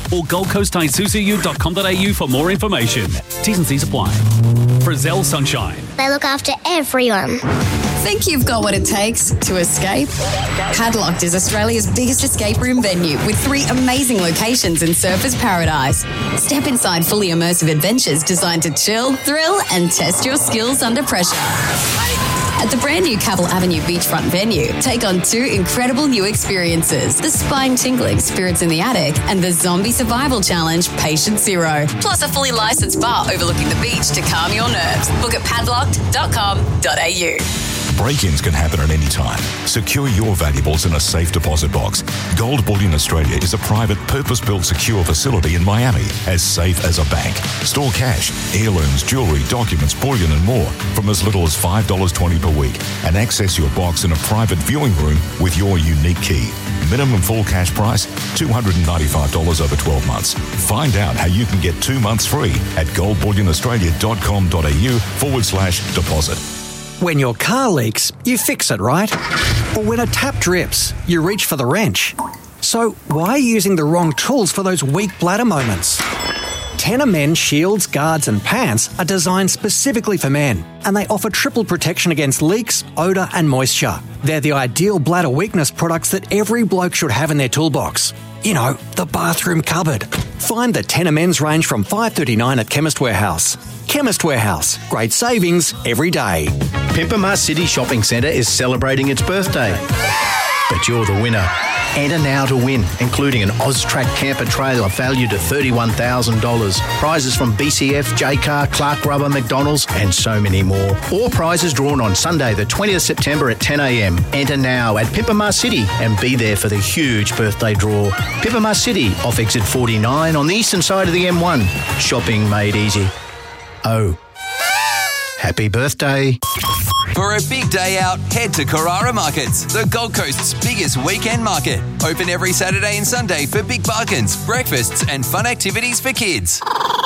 or goldcoastisuzu.com.au for more information. T's and C's apply. Frizzell Sunshine. They look after everyone. Think you've got what it takes to escape? Padlocked is Australia's biggest escape room venue with 3 amazing locations in Surfers Paradise. Step inside fully immersive adventures designed to chill, thrill and test your skills under pressure. At the brand new Cavill Avenue beachfront venue, take on 2 incredible new experiences, the spine-tingling Spirits in the Attic and the Zombie Survival Challenge Patient Zero, plus a fully licensed bar overlooking the beach to calm your nerves. Book at padlocked.com.au. Break-ins can happen at any time. Secure your valuables in a safe deposit box. Gold Bullion Australia is a private, purpose-built secure facility in Miami, as safe as a bank. Store cash, heirlooms, jewellery, documents, bullion and more from as little as $5.20 per week, and access your box in a private viewing room with your unique key. Minimum full cash price, $295 over 12 months. Find out how you can get 2 months free at goldbullionaustralia.com.au/deposit. When your car leaks, you fix it, right? Or when a tap drips, you reach for the wrench. So why are you using the wrong tools for those weak bladder moments? Tena Men shields, guards and pants are designed specifically for men, and they offer triple protection against leaks, odour and moisture. They're the ideal bladder weakness products that every bloke should have in their toolbox. You know, the bathroom cupboard. Find the Tena Men's range from $5.39 at Chemist Warehouse. Chemist Warehouse. Great savings every day. Pimpama City Shopping Centre is celebrating its birthday. But you're the winner. Enter now to win, including an Oztrack camper trailer valued at $31,000. Prizes from BCF, J-Car, Clark Rubber, McDonald's and so many more. All prizes drawn on Sunday the 20th September at 10 a.m. Enter now at Pimpama City and be there for the huge birthday draw. Pimpama City off exit 49 on the eastern side of the M1. Shopping made easy. Oh, happy birthday. For a big day out, head to Carrara Markets, the Gold Coast's biggest weekend market. Open every Saturday and Sunday for big bargains, breakfasts and fun activities for kids.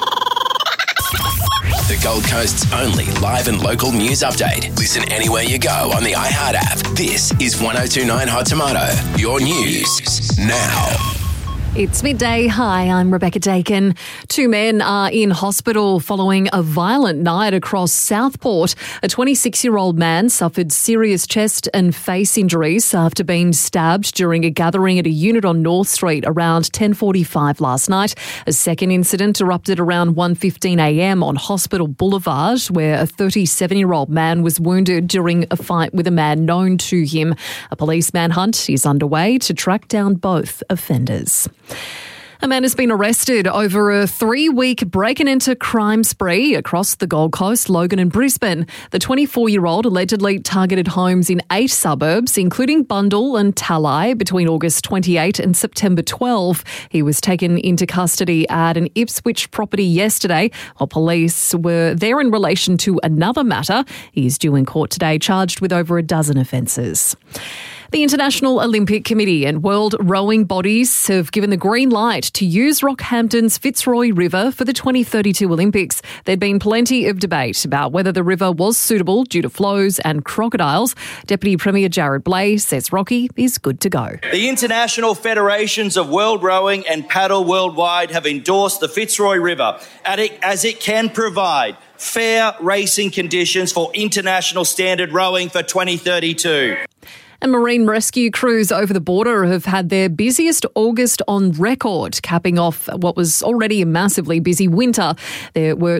The Gold Coast's only live and local news update. Listen anywhere you go on the iHeart app. This is 102.9 Hot Tomato, your news now. It's midday. Hi, I'm Rebecca Dakin. 2 men are in hospital following a violent night across Southport. A 26-year-old man suffered serious chest and face injuries after being stabbed during a gathering at a unit on North Street around 10:45 last night. A second incident erupted around 1:15 a.m. on Hospital Boulevard, where a 37-year-old man was wounded during a fight with a man known to him. A police manhunt is underway to track down both offenders. A man has been arrested over a 3-week break-and-enter crime spree across the Gold Coast, Logan and Brisbane. The 24-year-old allegedly targeted homes in 8 suburbs, including Bundall and Talai, between August 28 and September 12. He was taken into custody at an Ipswich property yesterday, while police were there in relation to another matter. He is due in court today, charged with over a dozen offences. The International Olympic Committee and world rowing bodies have given the green light to use Rockhampton's Fitzroy River for the 2032 Olympics. There'd been plenty of debate about whether the river was suitable due to flows and crocodiles. Deputy Premier Jared Blay says Rocky is good to go. The international federations of world rowing and paddle worldwide have endorsed the Fitzroy River as it can provide fair racing conditions for international standard rowing for 2032. And marine rescue crews over the border have had their busiest August on record, capping off what was already a massively busy winter. There were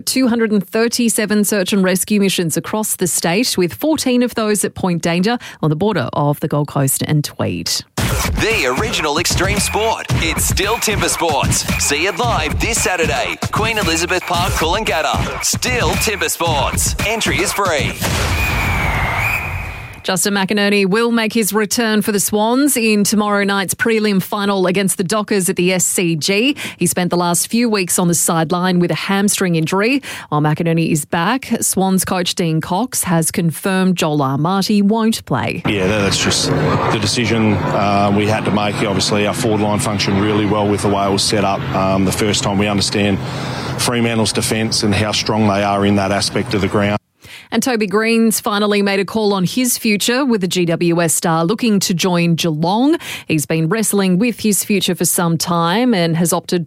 237 search and rescue missions across the state, with 14 of those at Point Danger on the border of the Gold Coast and Tweed. The original extreme sport. It's still Timber Sports. See it live this Saturday. Queen Elizabeth Park, Coolangatta. Still Timber Sports. Entry is free. Justin McInerney will make his return for the Swans in tomorrow night's prelim final against the Dockers at the SCG. He spent the last few weeks on the sideline with a hamstring injury. While McInerney is back, Swans coach Dean Cox has confirmed Joel Armati won't play. Yeah, that's just the decision we had to make. Obviously, our forward line functioned really well with the way it was set up. The first time we understand Fremantle's defence and how strong they are in that aspect of the ground. And Toby Green's finally made a call on his future, with the GWS star looking to join Geelong. He's been wrestling with his future for some time and has opted